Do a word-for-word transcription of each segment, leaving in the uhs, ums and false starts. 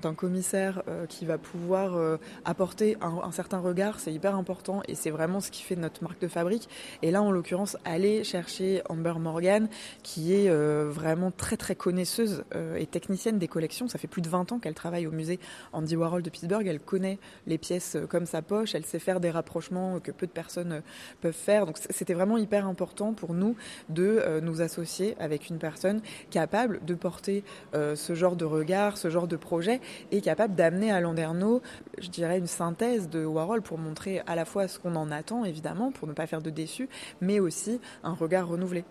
d'un commissaire euh, qui va pouvoir euh, apporter un, un certain regard, c'est hyper important et c'est vraiment ce qui fait notre marque de fabrique. Et là, en l'occurrence, aller chercher Amber Morgan, qui est euh, vraiment très très connaisseuse euh, et technicienne des collections. Ça fait plus de vingt ans qu'elle travaille au musée Andy Warhol de Pittsburgh. Elle connaît les pièces comme sa poche, elle sait faire des rapprochements que peu de personnes peuvent faire. Donc c'était vraiment hyper important pour nous de euh, nous associer avec une personne capable de porter euh, ce genre de regard, ce genre de projet et capable d'amener à Landerneau, je dirais, une synthèse de Warhol pour montrer à la fois ce qu'on en attend, évidemment, pour ne pas faire de déçus, mais aussi un regard renouvelé.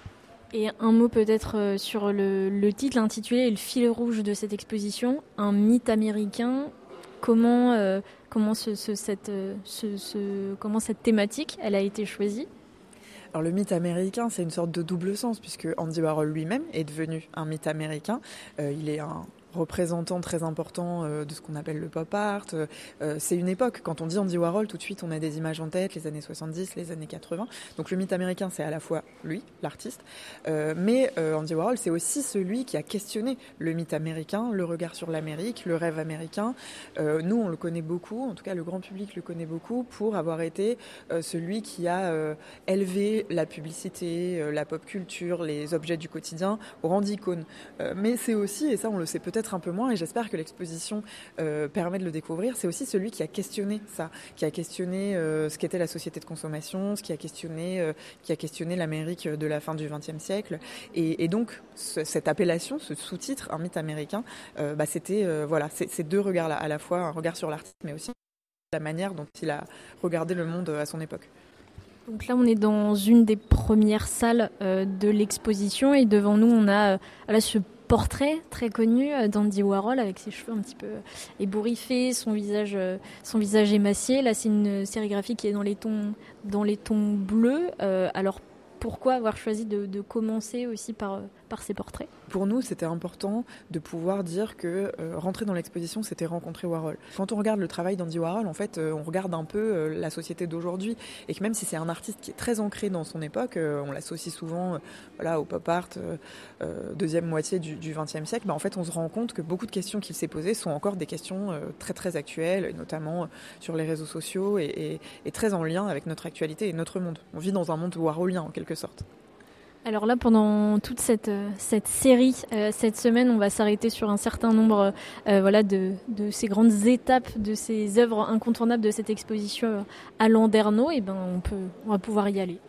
Et un mot peut-être sur le, le titre, l'intitulé et le fil rouge de cette exposition, un mythe américain. Comment, euh, comment, ce, ce, cette, ce, ce, comment cette thématique elle a été choisie ? Alors le mythe américain, c'est une sorte de double sens puisque Andy Warhol lui-même est devenu un mythe américain. Euh, il est un représentant très important euh, de ce qu'on appelle le pop art. Euh, c'est une époque. Quand on dit Andy Warhol, tout de suite, on a des images en tête, les années soixante-dix, les années quatre-vingts. Donc le mythe américain, c'est à la fois lui, l'artiste, euh, mais euh, Andy Warhol, c'est aussi celui qui a questionné le mythe américain, le regard sur l'Amérique, le rêve américain. Euh, nous, on le connaît beaucoup, en tout cas le grand public le connaît beaucoup, pour avoir été euh, celui qui a euh, élevé la publicité, euh, la pop culture, les objets du quotidien au rang d'icône. Euh, mais c'est aussi, et ça on le sait peut-être un peu moins, et j'espère que l'exposition euh, permet de le découvrir, c'est aussi celui qui a questionné ça, qui a questionné euh, ce qu'était la société de consommation, ce qui a questionné, euh, qui a questionné l'Amérique de la fin du vingtième siècle. Et, et donc, ce, cette appellation, ce sous-titre, un mythe américain, euh, bah, c'était euh, voilà, c'est, ces deux regards-là, à la fois un regard sur l'artiste, mais aussi la manière dont il a regardé le monde à son époque. Donc là, on est dans une des premières salles euh, de l'exposition et devant nous, on a euh, là, ce portrait très connu d'Andy Warhol avec ses cheveux un petit peu ébouriffés, son visage, son visage émacié. Là, c'est une sérigraphie qui est dans les tons, dans les tons bleus. Euh, alors, pourquoi avoir choisi de, de commencer aussi par, par ces portraits ? Pour nous, c'était important de pouvoir dire que euh, rentrer dans l'exposition, c'était rencontrer Warhol. Quand on regarde le travail d'Andy Warhol, en fait, euh, on regarde un peu euh, la société d'aujourd'hui. Et que même si c'est un artiste qui est très ancré dans son époque, euh, on l'associe souvent euh, voilà, au pop art, euh, euh, deuxième moitié du, du vingtième siècle, bah, en fait, on se rend compte que beaucoup de questions qu'il s'est posées sont encore des questions euh, très très actuelles, notamment euh, sur les réseaux sociaux et, et, et très en lien avec notre actualité et notre monde. On vit dans un monde warholien, en quelque sorte. Alors là, pendant toute cette, cette série, euh, cette semaine, on va s'arrêter sur un certain nombre euh, voilà, de, de ces grandes étapes, de ces œuvres incontournables de cette exposition à Landerneau. Et ben, on, peut, on va pouvoir y aller.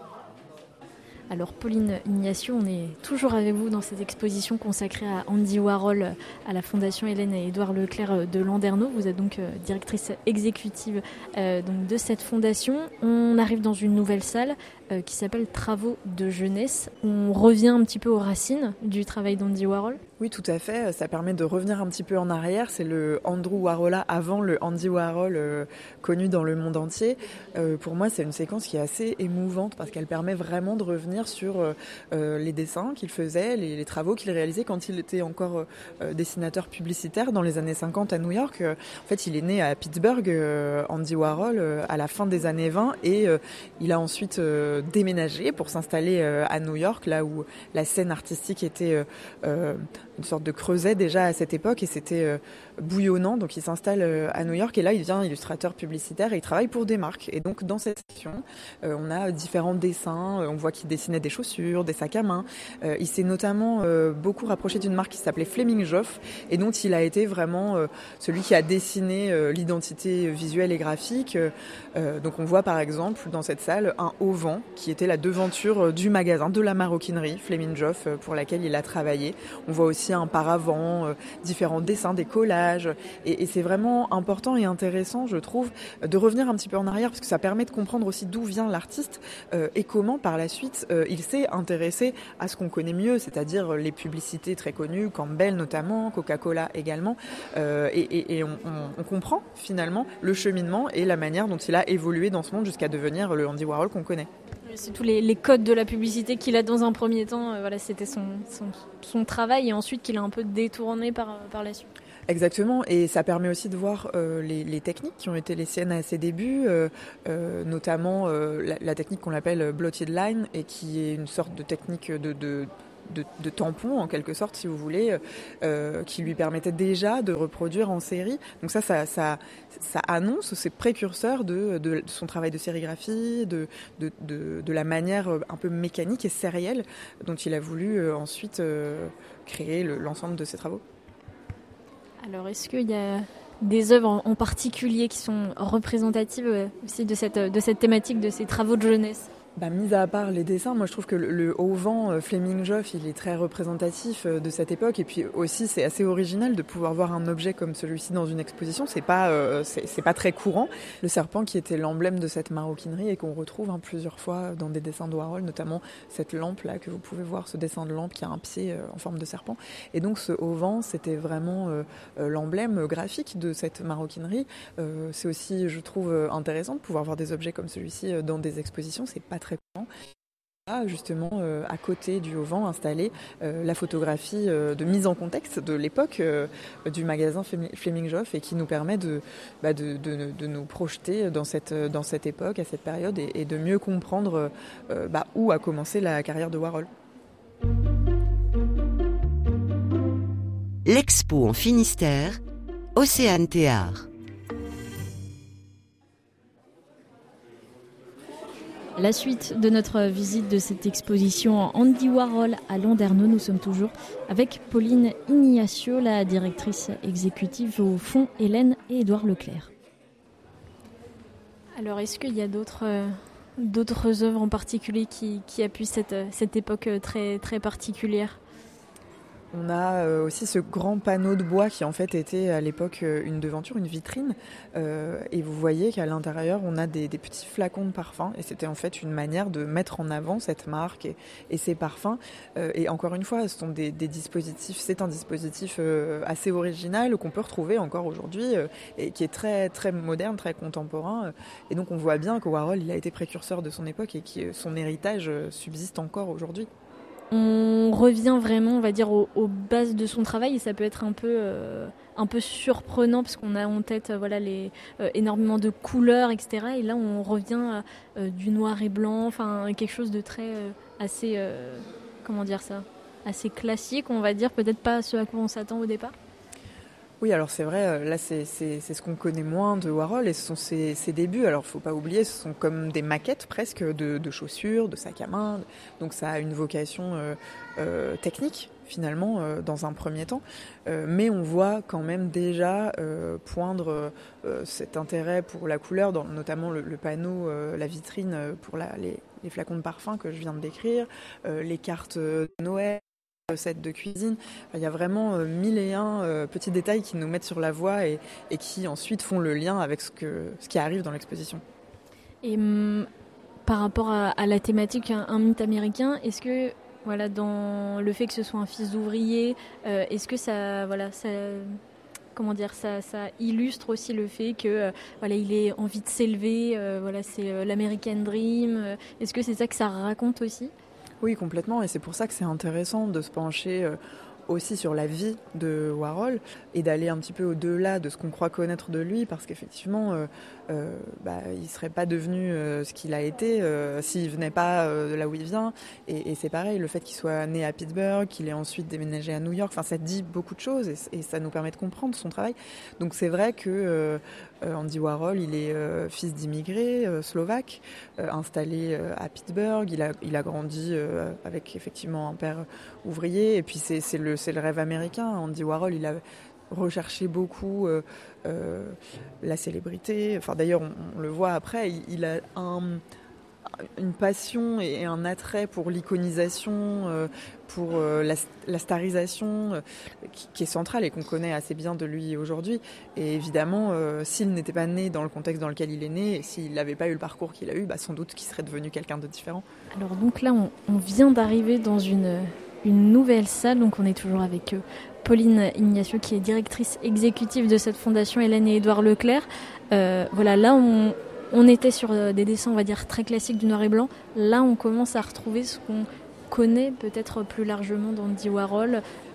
Alors Pauline Ignacio, on est toujours avec vous dans cette exposition consacrée à Andy Warhol, à la Fondation Hélène et Édouard Leclerc de Landerneau. Vous êtes donc directrice exécutive euh, donc de cette fondation. On arrive dans une nouvelle salle euh, qui s'appelle Travaux de jeunesse. On revient un petit peu aux racines du travail d'Andy Warhol. Oui, tout à fait. Ça permet de revenir un petit peu en arrière. C'est le Andrew Warhol avant le Andy Warhol euh, connu dans le monde entier. Euh, pour moi, c'est une séquence qui est assez émouvante parce qu'elle permet vraiment de revenir sur euh, les dessins qu'il faisait, les, les travaux qu'il réalisait quand il était encore euh, dessinateur publicitaire dans les années cinquante à New York. Euh, en fait, il est né à Pittsburgh, euh, Andy Warhol, euh, à la fin des années vingt et euh, il a ensuite euh, déménagé pour s'installer euh, à New York, là où la scène artistique était euh, euh, une sorte de creuset déjà à cette époque et c'était euh, bouillonnant. Donc il s'installe euh, à New York et là il devient illustrateur publicitaire et il travaille pour des marques. Et donc dans cette section, euh, on a différents dessins. Euh, on voit qu'il dessinait des chaussures, des sacs à main. Euh, il s'est notamment euh, beaucoup rapproché d'une marque qui s'appelait Fleming Joff et dont il a été vraiment euh, celui qui a dessiné euh, l'identité visuelle et graphique. Euh, donc on voit par exemple dans cette salle un auvent qui était la devanture du magasin de la maroquinerie Fleming Joff pour laquelle il a travaillé. On voit aussi un paravent, euh, différents dessins, des collages. Et, et c'est vraiment important et intéressant, je trouve, de revenir un petit peu en arrière parce que ça permet de comprendre aussi d'où vient l'artiste euh, et comment, par la suite, euh, il s'est intéressé à ce qu'on connaît mieux, c'est-à-dire les publicités très connues, Campbell notamment, Coca-Cola également. Euh, et et, et on, on, on comprend finalement le cheminement et la manière dont il a évolué dans ce monde jusqu'à devenir le Andy Warhol qu'on connaît. C'est tous les, les codes de la publicité qu'il a dans un premier temps, euh, voilà, c'était son, son, son travail et ensuite qu'il a un peu détourné par, par la suite. Exactement, et ça permet aussi de voir euh, les, les techniques qui ont été les siennes à ses débuts, euh, euh, notamment euh, la, la technique qu'on appelle blotted line et qui est une sorte de technique de, de de, de tampon, en quelque sorte, si vous voulez, euh, qui lui permettait déjà de reproduire en série. Donc ça, ça, ça, ça annonce, c'est précurseur de, de son travail de sérigraphie, de, de, de, de la manière un peu mécanique et sérielle dont il a voulu euh, ensuite euh, créer le, l'ensemble de ses travaux. Alors, est-ce qu'il y a des œuvres en particulier qui sont représentatives aussi de cette, de cette thématique, de ces travaux de jeunesse ? Bah, mis à part les dessins, moi je trouve que le, le auvent euh, Fleming Joff, il est très représentatif euh, de cette époque, et puis aussi c'est assez original de pouvoir voir un objet comme celui-ci dans une exposition. C'est pas, euh, c'est, c'est pas très courant. Le serpent qui était l'emblème de cette maroquinerie et qu'on retrouve hein, plusieurs fois dans des dessins de Warhol, notamment cette lampe là que vous pouvez voir, ce dessin de lampe qui a un pied euh, en forme de serpent. Et donc ce auvent, c'était vraiment euh, euh, l'emblème graphique de cette maroquinerie. Euh, c'est aussi, je trouve, intéressant de pouvoir voir des objets comme celui-ci euh, dans des expositions. C'est pas très courant. Là, justement, euh, à côté du auvent, installé euh, la photographie euh, de mise en contexte de l'époque euh, du magasin Fleming Joff et qui nous permet de, bah, de, de, de nous projeter dans cette, dans cette époque, à cette période et, et de mieux comprendre euh, bah, où a commencé la carrière de Warhol. L'Expo en Finistère, Océane Théard. La suite de notre visite de cette exposition Andy Warhol à Landerneau, nous sommes toujours avec Pauline Ignacio, la directrice exécutive au Fonds Hélène et Édouard Leclerc. Alors, est-ce qu'il y a d'autres, euh, d'autres œuvres en particulier qui, qui appuient cette, cette époque très, très particulière ? On a euh, aussi ce grand panneau de bois qui en fait était à l'époque une devanture, une vitrine. Euh, et vous voyez qu'à l'intérieur, on a des, des petits flacons de parfums. Et c'était en fait une manière de mettre en avant cette marque et, et ses parfums. Euh, et encore une fois, ce sont des, des dispositifs, c'est un dispositif euh, assez original qu'on peut retrouver encore aujourd'hui euh, et qui est très, très moderne, très contemporain. Et donc on voit bien que Warhol, il a été précurseur de son époque et que son héritage subsiste encore aujourd'hui. On revient vraiment, on va dire, aux, aux bases de son travail et ça peut être un peu, euh, un peu surprenant parce qu'on a en tête euh, voilà, les, euh, énormément de couleurs, et cetera. Et là, on revient euh, du noir et blanc, enfin quelque chose de très euh, assez, euh, comment dire ça, assez classique, on va dire, peut-être pas ce à quoi on s'attend au départ. Oui, alors c'est vrai, là c'est, c'est, c'est ce qu'on connaît moins de Warhol et ce sont ses, ses débuts. Alors il ne faut pas oublier, ce sont comme des maquettes presque de, de chaussures, de sacs à main. Donc ça a une vocation euh, euh, technique finalement euh, dans un premier temps. Euh, mais on voit quand même déjà euh, poindre euh, cet intérêt pour la couleur, dans notamment le, le panneau, euh, la vitrine pour la, les, les flacons de parfum que je viens de décrire, euh, les cartes de Noël, recettes de cuisine. Il y a vraiment euh, mille et un euh, petits détails qui nous mettent sur la voie et, et qui ensuite font le lien avec ce, que, ce qui arrive dans l'exposition. Et hum, par rapport à, à la thématique, un, un mythe américain, est-ce que voilà, dans le fait que ce soit un fils d'ouvrier, euh, est-ce que ça, voilà, ça, comment dire, ça, ça illustre aussi le fait que euh, voilà, il ait envie de s'élever, euh, voilà, c'est euh, l'American Dream. Euh, est-ce que c'est ça que ça raconte aussi ? Oui, complètement, et c'est pour ça que c'est intéressant de se pencher euh, aussi sur la vie de Warhol et d'aller un petit peu au-delà de ce qu'on croit connaître de lui, parce qu'effectivement, euh, euh, bah, il ne serait pas devenu euh, ce qu'il a été euh, s'il ne venait pas euh, de là où il vient. Et, et c'est pareil, le fait qu'il soit né à Pittsburgh, qu'il ait ensuite déménagé à New York, enfin, ça dit beaucoup de choses et, et ça nous permet de comprendre son travail. Donc c'est vrai que euh, Andy Warhol, il est euh, fils d'immigrés euh, slovaques, euh, installé euh, à Pittsburgh. Il a, il a grandi euh, avec effectivement un père ouvrier. Et puis c'est, c'est, le, c'est le rêve américain. Andy Warhol, il a recherché beaucoup euh, euh, la célébrité. Enfin, d'ailleurs, on, on le voit après, il, il a un... une passion et un attrait pour l'iconisation, euh, pour euh, la, la starisation euh, qui, qui est centrale et qu'on connaît assez bien de lui aujourd'hui. Et évidemment, euh, s'il n'était pas né dans le contexte dans lequel il est né et s'il n'avait pas eu le parcours qu'il a eu, bah, sans doute qu'il serait devenu quelqu'un de différent. Alors donc là, on, on vient d'arriver dans une, une nouvelle salle, donc on est toujours avec eux. Pauline Ignacio, qui est directrice exécutive de cette fondation Hélène et Édouard Leclerc. Euh, voilà, là, on... On était sur des dessins, on va dire, très classiques du noir et blanc. Là, on commence à retrouver ce qu'on connaît peut-être plus largement d'Andy Warhol,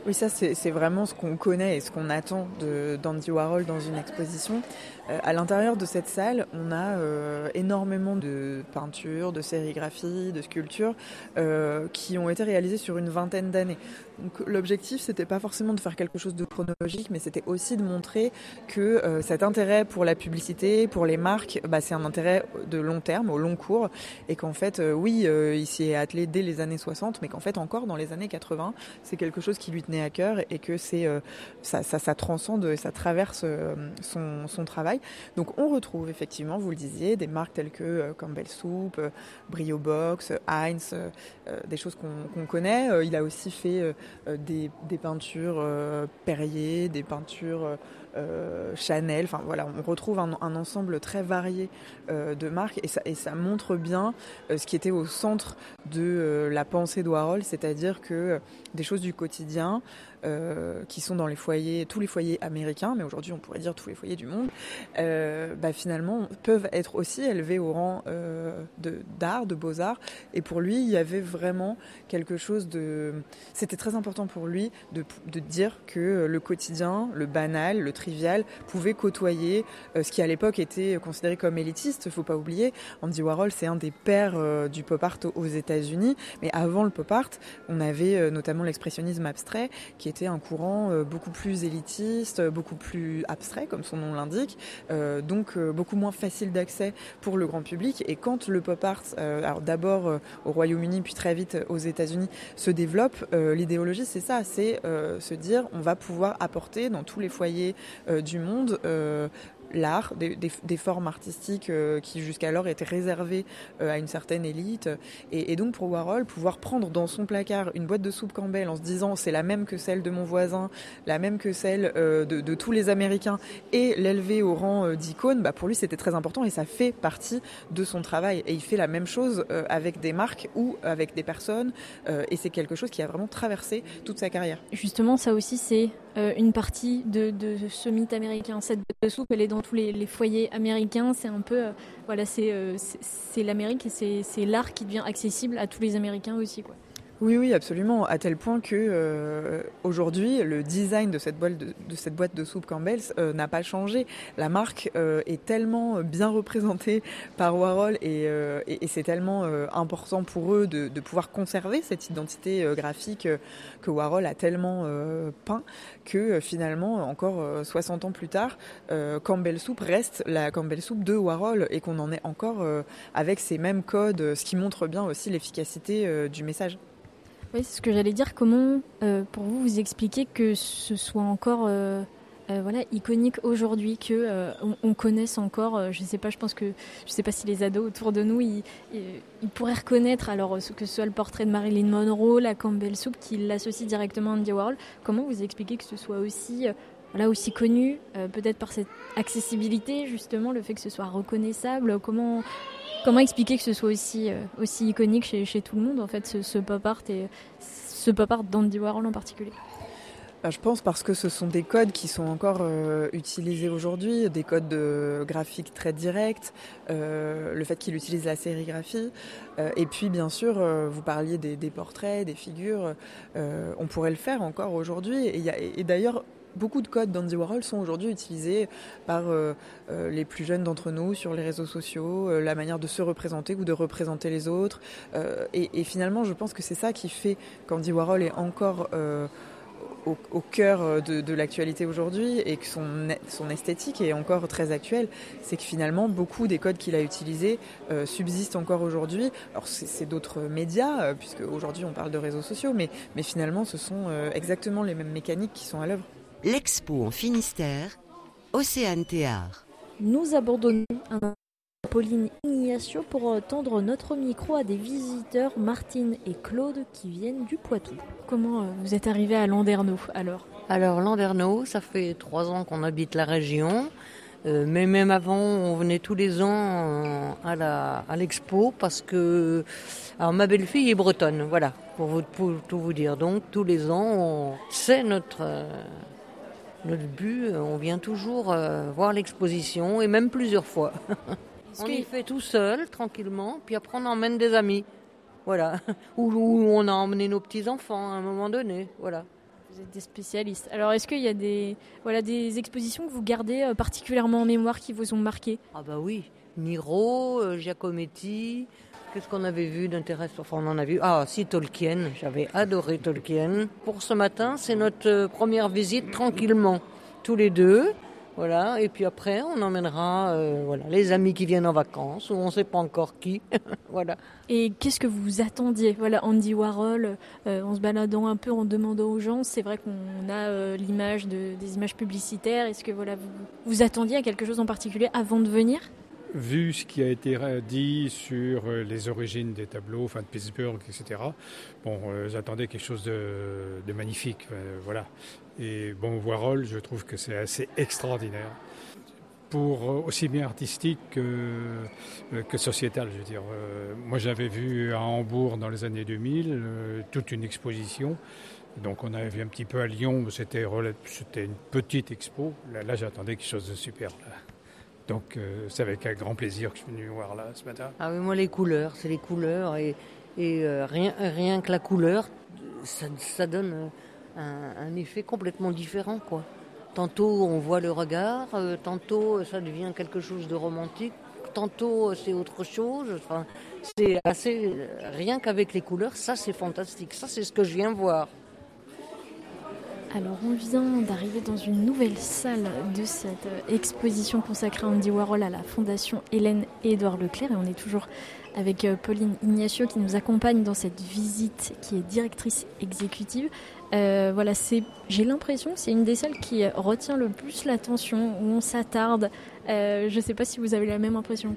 Oui, ça c'est, c'est vraiment ce qu'on connaît et ce qu'on attend de, d'Andy Warhol dans une exposition. Euh, à l'intérieur de cette salle, on a euh, énormément de peintures, de sérigraphies, de sculptures euh, qui ont été réalisées sur une vingtaine d'années. Donc, l'objectif, c'était pas forcément de faire quelque chose de chronologique, mais c'était aussi de montrer que euh, cet intérêt pour la publicité, pour les marques, bah, c'est un intérêt de long terme, au long cours, et qu'en fait, euh, oui, euh, il s'y est attelé dès les années soixante, mais qu'en fait, encore dans les années quatre-vingts, c'est quelque chose qui lui tenait à cœur et que c'est, euh, ça, ça, ça transcende et ça traverse euh, son, son travail. Donc, on retrouve effectivement, vous le disiez, des marques telles que euh, Campbell Soup, euh, Brio Box, Heinz, euh, des choses qu'on, qu'on connaît. Euh, il a aussi fait euh, des, des peintures euh, Perrier, des peintures euh, euh, Chanel. Enfin voilà, on retrouve un, un ensemble très varié euh, de marques et ça, et ça montre bien euh, ce qui était au centre de euh, la pensée de Warhol, c'est-à-dire que euh, des choses du quotidien euh, qui sont dans les foyers, tous les foyers américains, mais aujourd'hui on pourrait dire tous les foyers du monde, euh, bah, finalement peuvent être aussi élevés au rang euh, de, d'art, de beaux-arts. Et pour lui, il y avait vraiment quelque chose de... C'était très important pour lui de, de dire que le quotidien, le banal, le trivial pouvait côtoyer euh, ce qui à l'époque était considéré comme élitiste. Il ne faut pas oublier, Andy Warhol, c'est un des pères euh, du pop art aux États-Unis. Mais avant le pop art, on avait euh, notamment l'expressionnisme abstrait, qui était un courant euh, beaucoup plus élitiste, beaucoup plus abstrait, comme son nom l'indique, euh, donc euh, beaucoup moins facile d'accès pour le grand public. Et quand le pop art, euh, alors d'abord euh, au Royaume-Uni, puis très vite aux États-Unis, se développe, euh, l'idéologie, c'est ça, c'est euh, se dire on va pouvoir apporter dans tous les foyers euh, du monde euh, l'art, des, des, des formes artistiques euh, qui jusqu'alors étaient réservées euh, à une certaine élite. Et, et donc pour Warhol, pouvoir prendre dans son placard une boîte de soupe Campbell en se disant c'est la même que celle de mon voisin, la même que celle euh, de, de tous les Américains, et l'élever au rang euh, d'icône, bah pour lui c'était très important et ça fait partie de son travail. Et il fait la même chose euh, avec des marques ou avec des personnes euh, et c'est quelque chose qui a vraiment traversé toute sa carrière. Justement, ça aussi c'est euh, une partie de, de ce mythe américain. Cette boîte de soupe, elle est dans tous les, les foyers américains. C'est un peu, euh, voilà, c'est, euh, c'est, c'est l'Amérique et c'est, c'est l'art qui devient accessible à tous les Américains aussi, quoi. Oui, oui, absolument. À tel point que euh, aujourd'hui, le design de cette boîte de, de cette boîte de soupe Campbell's euh, n'a pas changé. La marque euh, est tellement bien représentée par Warhol et, euh, et, et c'est tellement euh, important pour eux de, de pouvoir conserver cette identité euh, graphique euh, que Warhol a tellement euh, peint que euh, finalement, encore euh, soixante ans plus tard, euh, Campbell Soup reste la Campbell Soup de Warhol et qu'on en est encore euh, avec ces mêmes codes, ce qui montre bien aussi l'efficacité euh, du message. Oui, c'est ce que j'allais dire. Comment, euh, pour vous, vous expliquez que ce soit encore euh, euh, voilà, iconique aujourd'hui, que euh, on, on connaisse encore, euh, je ne sais pas, je pense que, je sais pas si les ados autour de nous, ils, ils, ils pourraient reconnaître, alors que ce soit le portrait de Marilyn Monroe, la Campbell Soup, qui l'associe directement à Andy Warhol. Comment vous expliquez que ce soit aussi... Euh, Voilà, aussi connu, euh, peut-être par cette accessibilité, justement, le fait que ce soit reconnaissable. Comment, comment expliquer que ce soit aussi, euh, aussi iconique chez, chez tout le monde, en fait, ce, ce pop art et ce pop art d'Andy Warhol en particulier? Je pense parce que ce sont des codes qui sont encore euh, utilisés aujourd'hui, des codes de graphiques très directs, euh, le fait qu'il utilise la sérigraphie, euh, et puis bien sûr, euh, vous parliez des, des portraits, des figures, euh, on pourrait le faire encore aujourd'hui, et, y a, et d'ailleurs, beaucoup de codes d'Andy Warhol sont aujourd'hui utilisés par euh, euh, les plus jeunes d'entre nous sur les réseaux sociaux, euh, la manière de se représenter ou de représenter les autres. Euh, et, et finalement, je pense que c'est ça qui fait qu'Andy Warhol est encore euh, au, au cœur de, de l'actualité aujourd'hui et que son, son esthétique est encore très actuelle. C'est que finalement, beaucoup des codes qu'il a utilisés euh, subsistent encore aujourd'hui. Alors c'est, c'est d'autres médias, euh, puisque aujourd'hui on parle de réseaux sociaux, mais, mais finalement ce sont euh, exactement les mêmes mécaniques qui sont à l'œuvre. L'Expo en Finistère, Océane Théâtre. Nous abandonnons un Pauline Ignacio pour tendre notre micro à des visiteurs, Martine et Claude, qui viennent du Poitou. Comment vous êtes arrivés à Landerneau alors ? Alors Landerneau, ça fait trois ans qu'on habite la région, euh, mais même avant, on venait tous les ans à, la, à l'expo parce que alors, ma belle-fille est bretonne, voilà, pour, vous, pour tout vous dire. Donc tous les ans, on, c'est notre... Euh, Notre but, on vient toujours euh, voir l'exposition, et même plusieurs fois. On y fait tout seul, tranquillement, puis après on emmène des amis. Voilà. Ou, ou on a emmené nos petits-enfants à un moment donné. Voilà. Vous êtes des spécialistes. Alors, est-ce qu'il y a des, voilà, des expositions que vous gardez euh, particulièrement en mémoire qui vous ont marqué ? Ah bah oui, Miro, euh, Giacometti, qu'est-ce qu'on avait vu d'intéressant ? Enfin, on en a vu. Ah, si, Tolkien, j'avais adoré Tolkien. Pour ce matin, c'est notre euh, première visite tranquillement, tous les deux. Voilà, et puis après, on emmènera euh, voilà, les amis qui viennent en vacances, ou on ne sait pas encore qui. Voilà. Et qu'est-ce que vous attendiez ? Voilà, Andy Warhol, euh, en se baladant un peu, en demandant aux gens, c'est vrai qu'on a euh, l'image de, des images publicitaires. Est-ce que voilà, vous, vous attendiez à quelque chose en particulier avant de venir ? Vu ce qui a été dit sur les origines des tableaux, enfin de Pittsburgh, et cetera, bon, euh, j'attendais quelque chose de, de magnifique, euh, voilà. Et bon, Warhol, je trouve que c'est assez extraordinaire, pour euh, aussi bien artistique que, euh, que sociétal, je veux dire. Euh, moi, j'avais vu à Hambourg dans les années deux mille euh, toute une exposition. Donc on avait vu un petit peu à Lyon, c'était, c'était une petite expo. Là, là j'attendais quelque chose de super, là. Donc euh, c'est avec un grand plaisir que je suis venu voir là ce matin. Ah oui, moi les couleurs, c'est les couleurs et, et euh, rien, rien que la couleur, ça, ça donne un, un effet complètement différent, quoi. Tantôt on voit le regard, euh, tantôt ça devient quelque chose de romantique, tantôt c'est autre chose. Enfin, c'est assez, rien qu'avec les couleurs, ça c'est fantastique, ça c'est ce que je viens voir. Alors, on vient d'arriver dans une nouvelle salle de cette exposition consacrée à Andy Warhol à la Fondation Hélène et Édouard Leclerc. Et on est toujours avec Pauline Ignacio qui nous accompagne dans cette visite, qui est directrice exécutive. Euh, voilà, c'est, j'ai l'impression que c'est une des salles qui retient le plus l'attention, où on s'attarde. Euh, je ne sais pas si vous avez la même impression.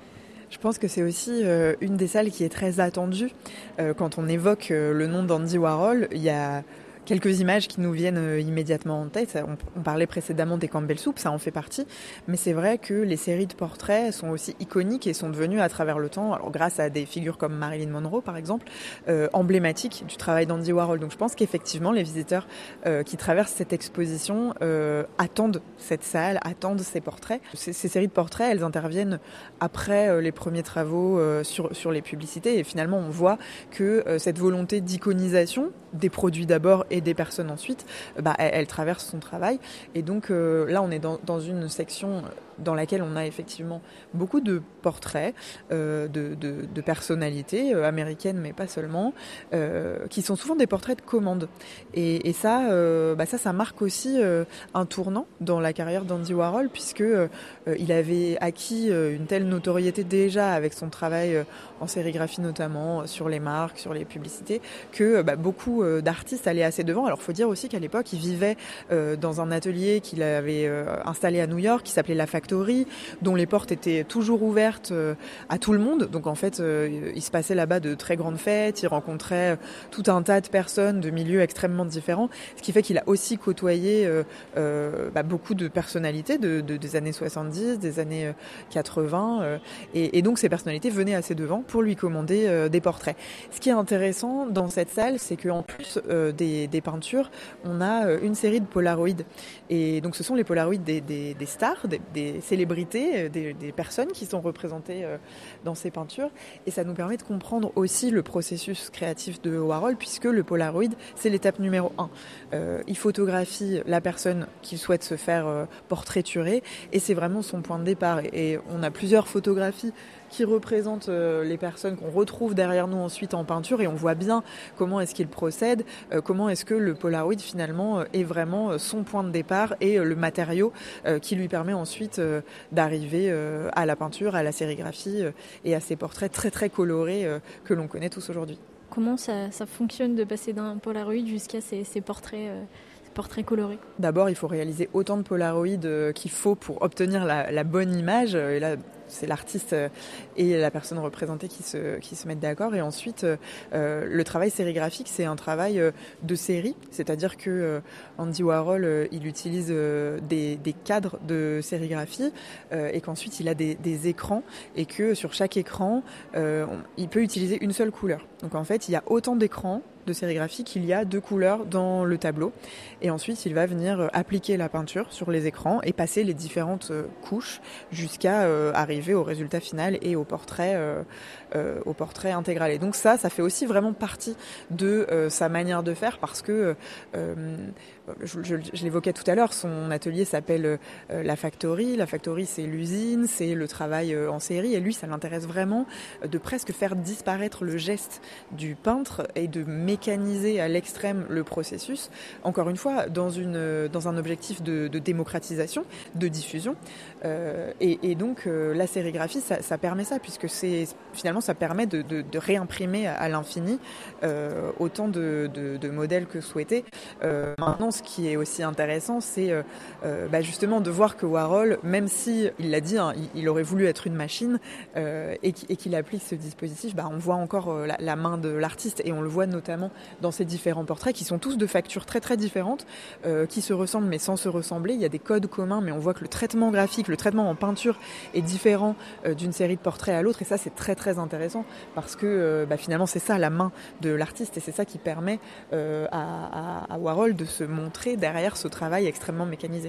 Je pense que c'est aussi euh, une des salles qui est très attendue. Euh, quand on évoque euh, le nom d'Andy Warhol, il y a quelques images qui nous viennent euh, immédiatement en tête. On, on parlait précédemment des Campbell Soup, ça en fait partie. Mais c'est vrai que les séries de portraits sont aussi iconiques et sont devenues à travers le temps, alors grâce à des figures comme Marilyn Monroe par exemple, euh, emblématiques du travail d'Andy Warhol. Donc je pense qu'effectivement les visiteurs euh, qui traversent cette exposition euh, attendent cette salle, attendent ces portraits. Ces, ces séries de portraits, elles interviennent après euh, les premiers travaux euh, sur, sur les publicités et finalement on voit que euh, cette volonté d'iconisation des produits d'abord et des personnes ensuite, bah, elle, elle traverse son travail. Et donc euh, là, on est dans, dans une section dans laquelle on a effectivement beaucoup de portraits euh, de, de, de personnalités euh, américaines, mais pas seulement, euh, qui sont souvent des portraits de commande. Et, et ça, euh, bah ça, ça marque aussi euh, un tournant dans la carrière d'Andy Warhol, puisque euh, il avait acquis euh, une telle notoriété déjà avec son travail euh, en sérigraphie notamment, sur les marques, sur les publicités, que bah, beaucoup euh, d'artistes allaient assez devant. Alors, il faut dire aussi qu'à l'époque, il vivait euh, dans un atelier qu'il avait euh, installé à New York, qui s'appelait La Factory, dont les portes étaient toujours ouvertes euh, à tout le monde. Donc, en fait, euh, il se passait là-bas de très grandes fêtes. Il rencontrait euh, tout un tas de personnes de milieux extrêmement différents, ce qui fait qu'il a aussi côtoyé euh, euh, bah, beaucoup de personnalités de, de, des années soixante-dix, des années quatre-vingts. Euh, et, et donc, ces personnalités venaient assez devant pour lui commander euh, des portraits. Ce qui est intéressant dans cette salle, c'est qu'en plus euh, des, des peintures, on a euh, une série de polaroïds. Et donc ce sont les polaroïds des, des, des stars, des, des célébrités, des, des personnes qui sont représentées euh, dans ces peintures. Et ça nous permet de comprendre aussi le processus créatif de Warhol, puisque le polaroid, c'est l'étape numéro un. Euh, il photographie la personne qu'il souhaite se faire euh, portraiturer, et c'est vraiment son point de départ. Et, et on a plusieurs photographies qui représentent euh, les personnes qu'on retrouve derrière nous ensuite en peinture, et on voit bien comment est-ce qu'il procède, euh, comment est-ce que le Polaroid finalement euh, est vraiment euh, son point de départ et euh, le matériau euh, qui lui permet ensuite euh, d'arriver euh, à la peinture, à la sérigraphie euh, et à ces portraits très très colorés euh, que l'on connaît tous aujourd'hui. Comment ça, ça fonctionne de passer d'un Polaroid jusqu'à ces, ces portraits euh... portrait coloré? D'abord, il faut réaliser autant de Polaroid euh, qu'il faut pour obtenir la, la bonne image. Et là, c'est l'artiste et la personne représentée qui se, qui se mettent d'accord. Et ensuite, euh, le travail sérigraphique, c'est un travail de série. C'est-à-dire que euh, Andy Warhol, euh, il utilise euh, des, des cadres de sérigraphie euh, et qu'ensuite, il a des, des écrans et que sur chaque écran, euh, on, il peut utiliser une seule couleur. Donc en fait, il y a autant d'écrans de sérigraphie qu'il y a deux couleurs dans le tableau. Et ensuite, il va venir appliquer la peinture sur les écrans et passer les différentes couches jusqu'à euh, arriver arriver au résultat final et au portrait, euh, euh, au portrait intégral. Et donc ça, ça fait aussi vraiment partie de euh, sa manière de faire parce que, euh, je, je, je l'évoquais tout à l'heure, son atelier s'appelle euh, La Factory. La Factory, c'est l'usine, c'est le travail euh, en série. Et lui, ça l'intéresse vraiment de presque faire disparaître le geste du peintre et de mécaniser à l'extrême le processus. Encore une fois, dans, une, dans un objectif de, de démocratisation, de diffusion. Euh, et, et donc, euh, la sérigraphie, ça, ça permet ça, puisque c'est, finalement, ça permet de, de, de réimprimer à, à l'infini euh, autant de, de, de modèles que souhaité. Euh, maintenant, ce qui est aussi intéressant, c'est euh, euh, bah justement de voir que Warhol, même si, il l'a dit, hein, il, il aurait voulu être une machine euh, et, et qu'il applique ce dispositif, bah, on voit encore euh, la, la main de l'artiste et on le voit notamment dans ces différents portraits qui sont tous de factures très très différentes, euh, qui se ressemblent mais sans se ressembler. Il y a des codes communs, mais on voit que le traitement graphique, le traitement en peinture est différent euh, d'une série de portraits à l'autre et ça c'est très très intéressant parce que euh, bah, finalement c'est ça la main de l'artiste et c'est ça qui permet euh, à, à, à Warhol de se montrer derrière ce travail extrêmement mécanisé.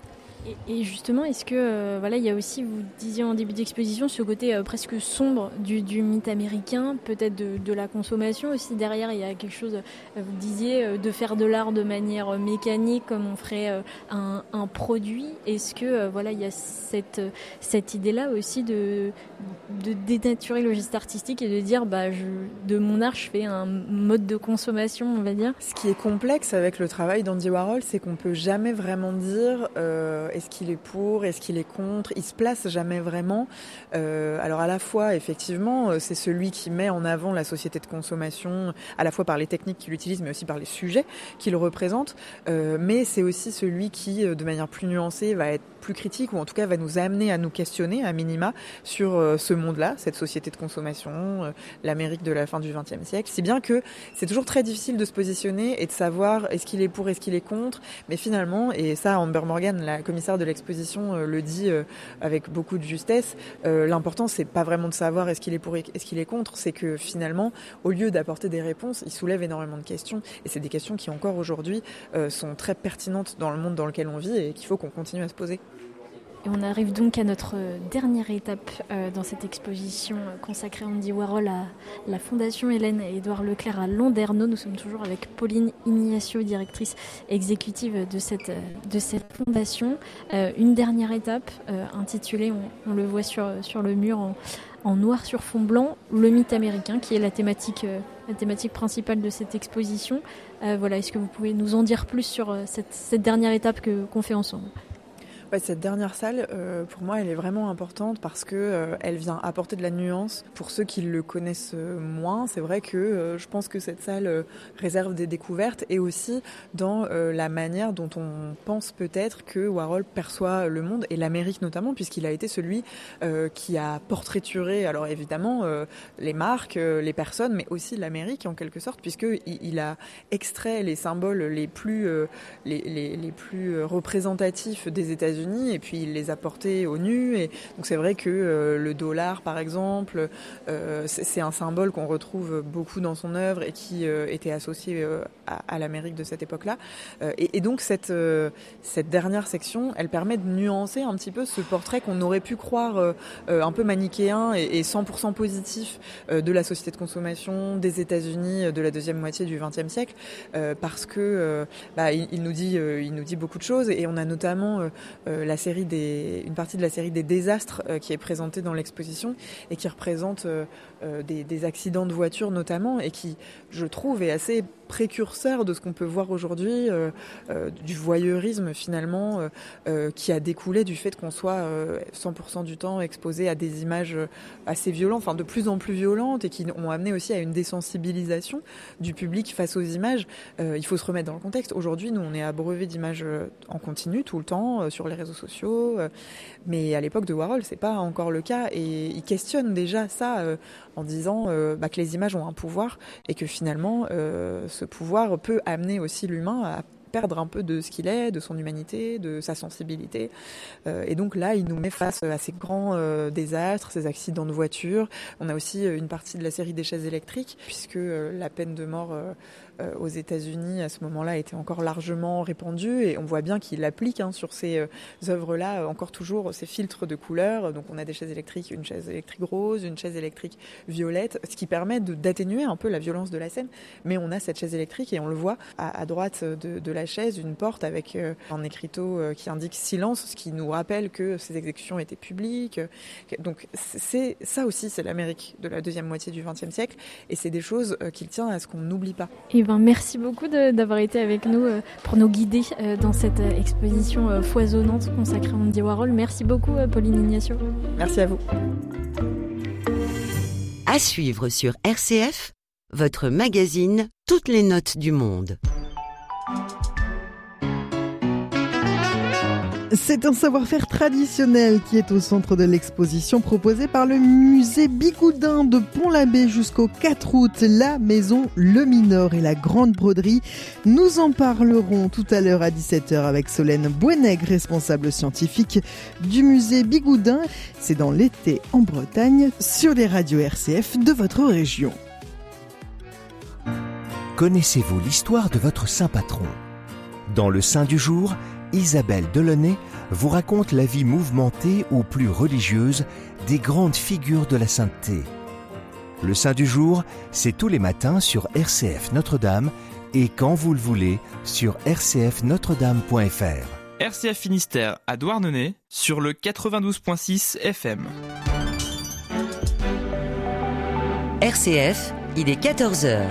Et, et justement, est-ce que euh, voilà, il y a aussi, vous disiez en début d'exposition, ce côté euh, presque sombre du, du mythe américain, peut-être de, de la consommation aussi. Derrière, il y a quelque chose, euh, vous disiez, euh, de faire de l'art de manière mécanique, comme on ferait euh, un, un produit. Est-ce que euh, voilà, il y a cette cette idée-là aussi de de dénaturer le geste artistique et de dire, bah, je, de mon art, je fais un mode de consommation, on va dire. Ce qui est complexe avec le travail d'Andy Warhol, c'est qu'on peut jamais vraiment dire. Euh, Est-ce qu'il est pour? Est-ce qu'il est contre? Il se place jamais vraiment. Euh, alors à la fois, effectivement, c'est celui qui met en avant la société de consommation, à la fois par les techniques qu'il utilise, mais aussi par les sujets qu'il représente. Euh, mais c'est aussi celui qui, de manière plus nuancée, va être plus critique, ou en tout cas va nous amener à nous questionner, à minima, sur euh, ce monde-là, cette société de consommation, euh, l'Amérique de la fin du vingtième siècle. Si bien que c'est toujours très difficile de se positionner et de savoir est-ce qu'il est pour, est-ce qu'il est contre. Mais finalement, et ça, Amber Morgan, la commissaire de l'exposition, euh, le dit euh, avec beaucoup de justesse, euh, l'important c'est pas vraiment de savoir est-ce qu'il est pour, est-ce qu'il est contre, c'est que finalement, au lieu d'apporter des réponses, il soulève énormément de questions. Et c'est des questions qui encore aujourd'hui euh, sont très pertinentes dans le monde dans lequel on vit et qu'il faut qu'on continue à se poser. Et on arrive donc à notre dernière étape euh, dans cette exposition consacrée à Andy Warhol à la Fondation Hélène et Édouard Leclerc à Landerneau. Nous sommes toujours avec Pauline Ignacio, directrice exécutive de cette, de cette fondation. Euh, une dernière étape euh, intitulée, on, on le voit sur, sur le mur en, en noir sur fond blanc, le mythe américain, qui est la thématique, euh, la thématique principale de cette exposition. Euh, voilà, est-ce que vous pouvez nous en dire plus sur cette, cette dernière étape que, qu'on fait ensemble ? Ouais, cette dernière salle, euh, pour moi, elle est vraiment importante parce que euh, elle vient apporter de la nuance. Pour ceux qui le connaissent moins, c'est vrai que euh, je pense que cette salle euh, réserve des découvertes et aussi dans euh, la manière dont on pense peut-être que Warhol perçoit le monde et l'Amérique notamment, puisqu'il a été celui euh, qui a portraituré, alors évidemment, euh, les marques, euh, les personnes, mais aussi l'Amérique en quelque sorte, puisqu'il il a extrait les symboles les plus, euh, les, les, les plus représentatifs des États-Unis et puis il les a portés au nu. Et donc c'est vrai que euh, le dollar, par exemple, euh, c'est, c'est un symbole qu'on retrouve beaucoup dans son œuvre et qui euh, était associé euh, à, à l'Amérique de cette époque-là. Euh, et, et donc cette, euh, cette dernière section, elle permet de nuancer un petit peu ce portrait qu'on aurait pu croire euh, un peu manichéen et, et cent pour cent positif euh, de la société de consommation des États-Unis de la deuxième moitié du vingtième siècle, euh, parce que euh, bah, il, il nous dit, euh, il nous dit beaucoup de choses et on a notamment euh, la série des, une partie de la série des désastres euh, qui est présentée dans l'exposition et qui représente euh, euh, des, des accidents de voiture notamment et qui, je trouve, est assez précurseur de ce qu'on peut voir aujourd'hui, euh, euh, du voyeurisme finalement, euh, euh, qui a découlé du fait qu'on soit euh, cent pour cent du temps exposé à des images assez violentes, enfin de plus en plus violentes et qui ont amené aussi à une désensibilisation du public face aux images. Euh, il faut se remettre dans le contexte. Aujourd'hui, nous, on est abreuvé d'images en continu tout le temps euh, sur les réseaux sociaux, euh, mais à l'époque de Warhol, c'est pas encore le cas et il questionne déjà ça euh, en disant euh, bah, que les images ont un pouvoir et que finalement euh, ce pouvoir peut amener aussi l'humain à perdre un peu de ce qu'il est, de son humanité, de sa sensibilité. Euh, et donc là, il nous met face à ces grands euh, désastres, ces accidents de voiture. On a aussi une partie de la série des chaises électriques, puisque euh, la peine de mort euh, euh, aux États-Unis à ce moment-là était encore largement répandu, et on voit bien qu'il applique hein, sur ces euh, œuvres-là euh, encore toujours ces filtres de couleurs. Donc on a des chaises électriques, une chaise électrique rose, une chaise électrique violette, ce qui permet de, d'atténuer un peu la violence de la scène. Mais on a cette chaise électrique et on le voit à, à droite de, de la chaise, une porte avec euh, un écriteau euh, qui indique silence, ce qui nous rappelle que ces exécutions étaient publiques. Donc c'est ça aussi, c'est l'Amérique de la deuxième moitié du vingtième siècle, et c'est des choses euh, qu'il tient à ce qu'on n'oublie pas. Et ben merci beaucoup de, d'avoir été avec nous euh, pour nous guider euh, dans cette euh, exposition euh, foisonnante consacrée à Andy Warhol. Merci beaucoup euh, Pauline Ignacio. Merci à vous. À suivre sur R C F, votre magazine Toutes les notes du monde. C'est un savoir-faire traditionnel qui est au centre de l'exposition proposée par le musée Bigoudin de Pont-l'Abbé jusqu'au quatre août. La maison Le Minor et la Grande Broderie. Nous en parlerons tout à l'heure à dix-sept heures avec Solène Bouenègre, responsable scientifique du musée Bigoudin. C'est dans l'été en Bretagne, sur les radios R C F de votre région. Connaissez-vous l'histoire de votre saint patron ? Dans le Saint du jour, Isabelle Delaunay vous raconte la vie mouvementée ou plus religieuse des grandes figures de la sainteté. Le Saint du jour, c'est tous les matins sur R C F Notre-Dame et quand vous le voulez sur r c f notre dame point f r. R C F Finistère à Douarnenez sur le quatre-vingt-douze virgule six F M. R C F, il est quatorze heures.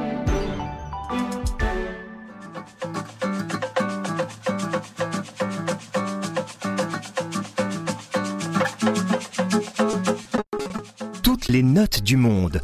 Les notes du monde.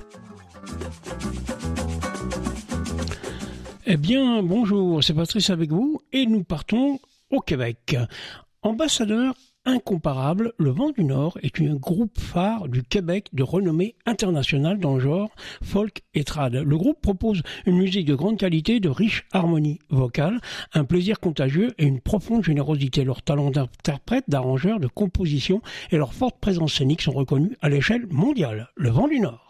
Eh bien, bonjour, c'est Patrice avec vous et nous partons au Québec. Ambassadeur incomparable, le Vent du Nord est un groupe phare du Québec de renommée internationale dans le genre folk et trad. Le groupe propose une musique de grande qualité, de riche harmonie vocale, un plaisir contagieux et une profonde générosité. Leurs talents d'interprète, d'arrangeur, de composition et leur forte présence scénique sont reconnus à l'échelle mondiale. Le Vent du Nord.